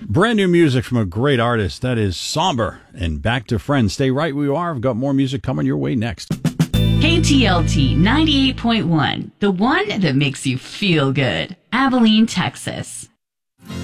Brand new music from a great artist. That is Somber and Back to Friends. Stay right where you are. I've got more music coming your way next. KTLT 98.1, the one that makes you feel good. Abilene, Texas.